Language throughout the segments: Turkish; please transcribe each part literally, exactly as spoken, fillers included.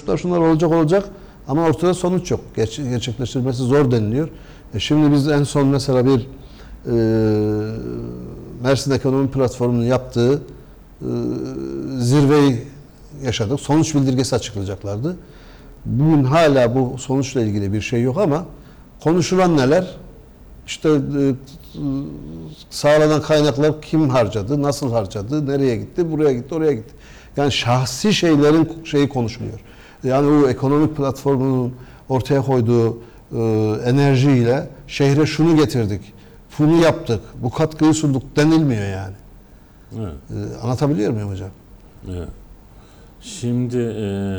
konuştular, şunlar olacak olacak ama ortada sonuç yok. Ger- gerçekleştirmesi zor deniliyor. E şimdi biz en son mesela bir e, Mersin Ekonomi Platformu'nun yaptığı e, zirveyi yaşadık. Sonuç bildirgesi açıklayacaklardı. Bugün hala bu sonuçla ilgili bir şey yok ama konuşulan neler? İşte e, sağlanan kaynaklar kim harcadı, nasıl harcadı, nereye gitti, buraya gitti, oraya gitti. Yani şahsi şeylerin şeyi konuşuluyor. Yani o ekonomik platformunun ortaya koyduğu e, enerjiyle şehre şunu getirdik, bunu yaptık, bu katkıyı sunduk denilmiyor yani. Evet. E, anlatabiliyor muyum hocam? Evet. Şimdi e, e,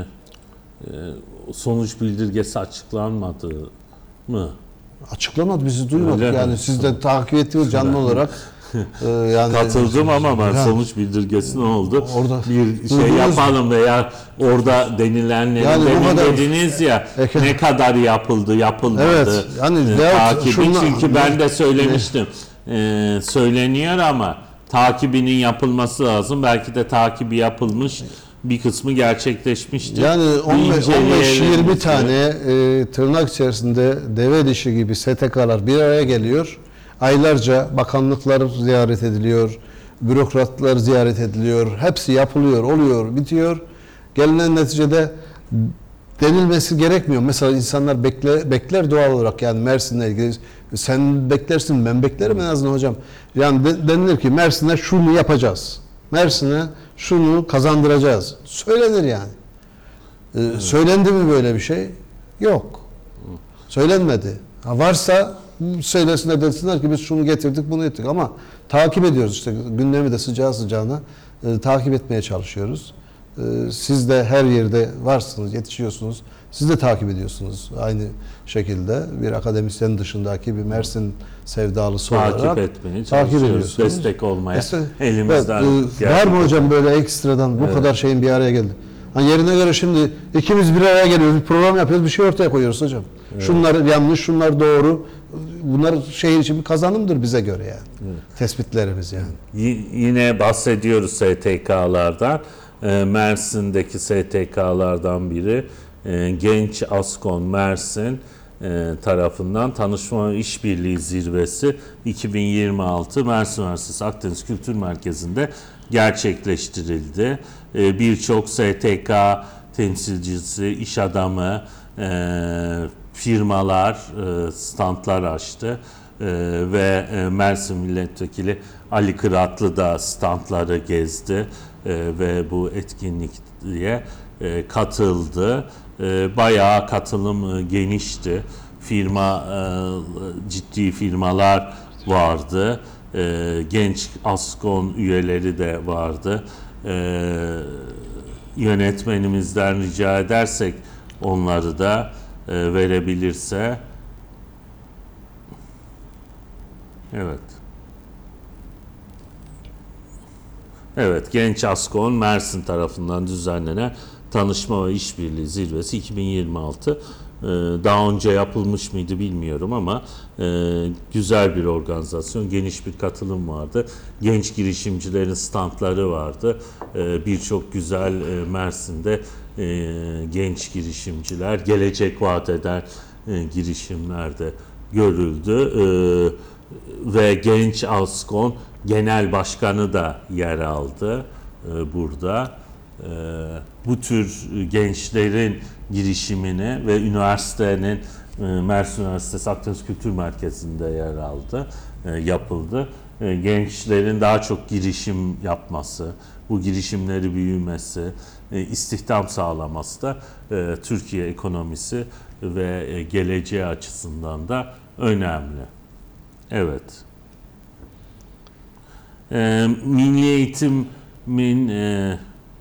sonuç bildirgesi açıklanmadı mı? Açıklamadı, bizi duymadık. Öyle yani mi? siz de takip ettiniz canlı olarak. Ee, yani Katıldım ama ben yani, sonuç bildirgesi ne oldu? Orada Bir şey duydunuz yapalım veya orada denilenleri Yani bu demin kadar- dediniz ya Eke- ne kadar yapıldı, yapılmadı. Evet, yani e, veyahut takibi şunla- çünkü ben de söylemiştim. E, söyleniyor ama takibinin yapılması lazım. Belki de takibi yapılmış, bir kısmı gerçekleşmiştir. Yani Bir on beş yirmi inceleyelim tane e, tırnak içerisinde deve dişi gibi S T K'lar bir araya geliyor. Aylarca bakanlıklar ziyaret ediliyor, bürokratlar ziyaret ediliyor. Hepsi yapılıyor, oluyor, bitiyor. Gelinen neticede denilmesi gerekmiyor. Mesela insanlar bekle, bekler doğal olarak, yani Mersin'le ilgili. Sen beklersin, ben beklerim en azından hocam. Yani de, denilir ki Mersin'e şunu yapacağız. Mersin'e şunu kazandıracağız. Söylenir yani. Ee, evet. Söylendi mi böyle bir şey? Yok. Söylenmedi. Ha, varsa söylesinler, desinler ki biz şunu getirdik, bunu ettik, ama takip ediyoruz işte, gündemi de sıcağı sıcağına e, takip etmeye çalışıyoruz. E, siz de her yerde varsınız, yetişiyorsunuz. Siz de takip ediyorsunuz aynı şekilde, bir akademisyen dışındaki bir Mersin sevdalısı takip olarak etmeye takip ediyorsunuz. Destek olmaya Destek, elimizden. Evet, e, var mı hocam böyle ekstradan bu evet. kadar şeyin bir araya geldi? Hani yerine göre şimdi ikimiz bir araya geliyoruz, bir program yapıyoruz, bir şey ortaya koyuyoruz hocam. Evet. Şunlar yanlış, şunlar doğru. Bunlar şehir için bir kazanımdır bize göre yani. Evet. Tespitlerimiz yani. Y- yine bahsediyoruz S T K'lardan. E, Mersin'deki S T K'lardan biri e, Genç Askon Mersin e, tarafından Tanışma ve İşbirliği Zirvesi iki bin yirmi altı Mersin Üniversitesi Akdeniz Kültür Merkezi'nde gerçekleştirildi. E, Birçok S T K temsilcisi, iş adamı, e, firmalar e, standlar açtı. Ee, ve e, Mersin Milletvekili Ali Kıratlı da standları gezdi e, ve bu etkinliğe e, katıldı. E, bayağı katılım e, genişti. Firma e, ciddi firmalar vardı. E, genç Askon üyeleri de vardı. E, yönetmenimizden rica edersek onları da e, verebilirse. Evet. Evet, Genç Askon Mersin tarafından düzenlenen Tanışma ve İşbirliği Zirvesi iki bin yirmi altı. Ee, daha önce yapılmış mıydı bilmiyorum ama e, güzel bir organizasyon, geniş bir katılım vardı. Genç girişimcilerin standları vardı. Ee, Birçok güzel e, Mersin'de e, genç girişimciler, gelecek vaat eden e, girişimler de görüldü. Ee, Ve Genç Askon Genel Başkanı da yer aldı e, burada. E, bu tür gençlerin girişimini ve üniversitenin e, Mersin Üniversitesi Akdeniz Kültür Merkezi'nde yer aldı, e, yapıldı. E, gençlerin daha çok girişim yapması, bu girişimleri büyümesi, e, istihdam sağlaması da e, Türkiye ekonomisi ve e, geleceği açısından da önemli. Evet. E, milli eğitimin e,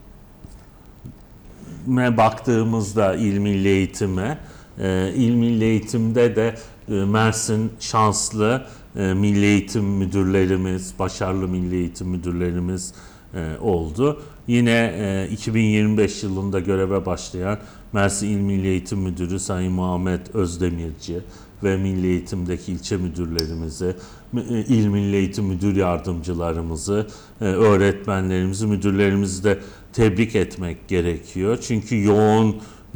baktığımızda il milli eğitime, e, il milli eğitimde de e, Mersin şanslı e, milli eğitim müdürlerimiz, başarılı milli eğitim müdürlerimiz e, oldu. Yine e, iki bin yirmi beş yılında göreve başlayan Mersin İl Milli Eğitim Müdürü Sayın Muhammed Özdemirci ve Milli Eğitim'deki ilçe müdürlerimizi, İl Milli Eğitim Müdür Yardımcılarımızı, öğretmenlerimizi, müdürlerimizi de tebrik etmek gerekiyor. Çünkü yoğun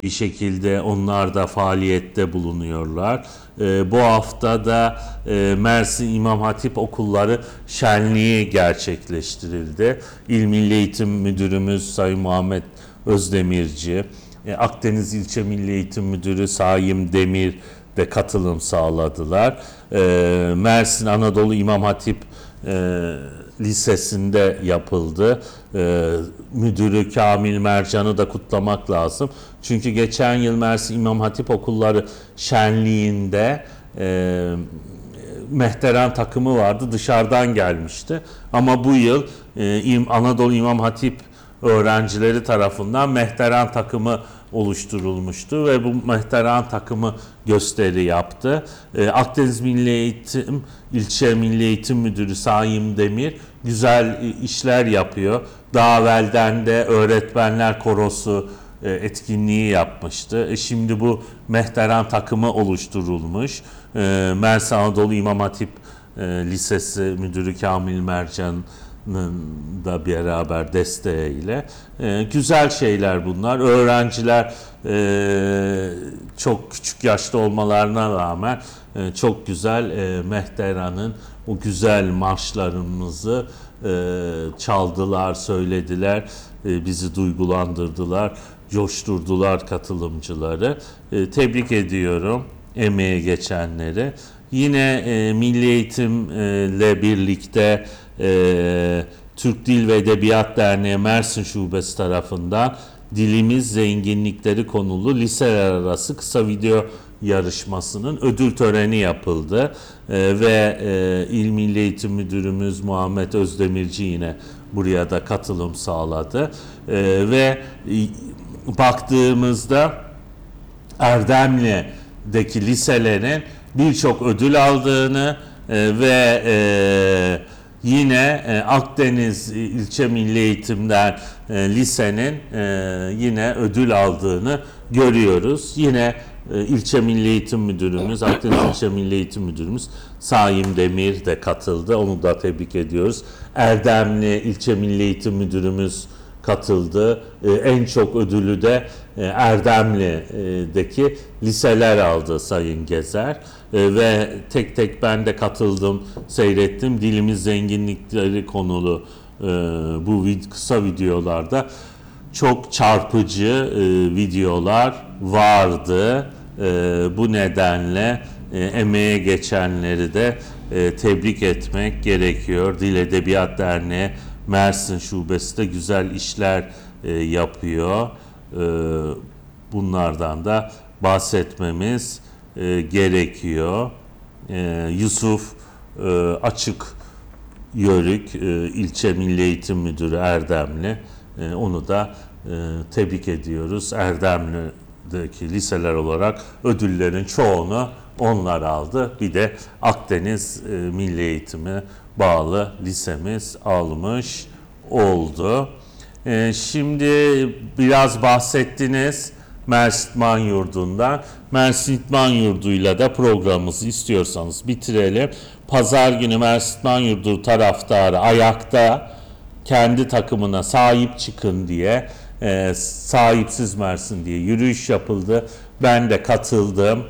bir şekilde onlar da faaliyette bulunuyorlar. E, bu hafta da e, Mersin İmam Hatip Okulları şenliği gerçekleştirildi. İl Milli Eğitim Müdürümüz Sayın Muhammed Özdemirci, e, Akdeniz İlçe Milli Eğitim Müdürü Saim Demir de katılım sağladılar. E, Mersin Anadolu İmam Hatip e, Lisesi'nde yapıldı. E, müdürü Kamil Mercan'ı da kutlamak lazım. Çünkü geçen yıl Mersin İmam Hatip Okulları şenliğinde e, Mehteran takımı vardı, dışarıdan gelmişti. Ama bu yıl e, Anadolu İmam Hatip öğrencileri tarafından Mehteran takımı oluşturulmuştu ve bu Mehteran takımı gösteri yaptı. Ee, Akdeniz Milli Eğitim İlçe Milli Eğitim Müdürü Saim Demir güzel işler yapıyor. Daha evvelden de öğretmenler korosu e, etkinliği yapmıştı. E, şimdi bu Mehteran takımı oluşturulmuş. E, Mersin Anadolu İmam Hatip e, Lisesi Müdürü Kamil Mercan da beraber desteğiyle e, güzel şeyler bunlar. Öğrenciler e, çok küçük yaşta olmalarına rağmen e, çok güzel e, Mehteran'ın o güzel marşlarımızı e, çaldılar, söylediler, e, bizi duygulandırdılar, coşturdular katılımcıları. E, tebrik ediyorum emeğe geçenleri. Yine e, Milli Eğitim'le birlikte e, Türk Dil ve Edebiyat Derneği Mersin Şubesi tarafından Dilimiz Zenginlikleri konulu liseler arası kısa video yarışmasının ödül töreni yapıldı. E, ve e, İl Milli Eğitim Müdürümüz Muhammed Özdemirci yine buraya da katılım sağladı. E, ve e, baktığımızda Erdemli'deki liselerin birçok ödül aldığını e, ve e, yine e, Akdeniz İlçe Milli Eğitim'den e, lisenin e, yine ödül aldığını görüyoruz. Yine e, İlçe Milli Eğitim Müdürümüz, Akdeniz İlçe Milli Eğitim Müdürümüz Saim Demir de katıldı. Onu da tebrik ediyoruz. Erdemli İlçe Milli Eğitim Müdürümüz katıldı. Ee, en çok ödülü de e, Erdemli'deki liseler aldı Sayın Gezer. E, ve tek tek ben de katıldım, seyrettim. Dilimiz zenginlikleri konulu e, bu vid- kısa videolarda çok çarpıcı e, videolar vardı. E, bu nedenle e, emeğe geçenleri de e, tebrik etmek gerekiyor. Dil Edebiyat Derneği Mersin Şubesi de güzel işler e, yapıyor. E, bunlardan da bahsetmemiz e, gerekiyor. E, Yusuf e, Açık Yörük, e, İlçe Milli Eğitim Müdürü Erdemli. E, onu da e, tebrik ediyoruz. Erdemli'deki liseler olarak ödüllerin çoğunu onlar aldı. Bir de Akdeniz e, Milli Eğitimi bağlı lisemiz almış oldu. E, şimdi biraz bahsettiniz Mersin İdman Yurdu'ndan. Mersin İdman Yurdu'yla da programımızı istiyorsanız bitirelim. Pazar günü Mersin İdman Yurdu taraftarı ayakta kendi takımına sahip çıkın diye, e, sahipsiz Mersin diye yürüyüş yapıldı. Ben de katıldım.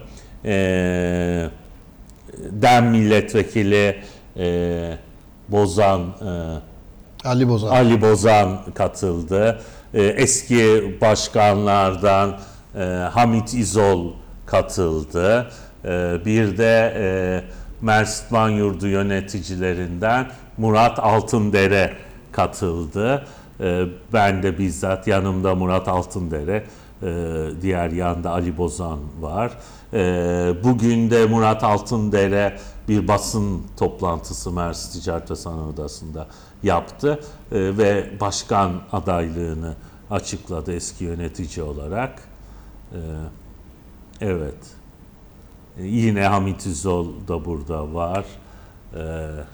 E, Dem Milletvekili e, Bozan e, Ali Bozan. Ali Bozan katıldı. E, eski başkanlardan e, Hamit İzol katıldı. E, bir de e, Mersin İdman Yurdu yöneticilerinden Murat Altındere katıldı. E, ben de bizzat yanımda Murat Altındere, e, diğer yanda Ali Bozan var. E, bugün de Murat Altındere bir basın toplantısı Mersin Ticaret ve Sanayi Odası'nda yaptı e, ve başkan adaylığını açıkladı eski yönetici olarak. E, evet. E, yine Hamit İzol da burada var. E,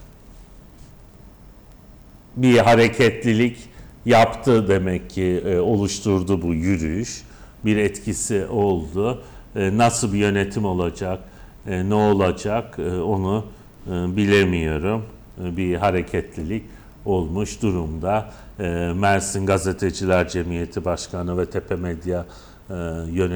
bir hareketlilik yaptı demek ki, e, oluşturdu bu yürüyüş. Bir etkisi oldu. E, nasıl bir yönetim olacak, e, ne olacak e, onu e, bilemiyorum. E, bir hareketlilik olmuş durumda. E, Mersin Gazeteciler Cemiyeti Başkanı ve Tepe Medya yönelik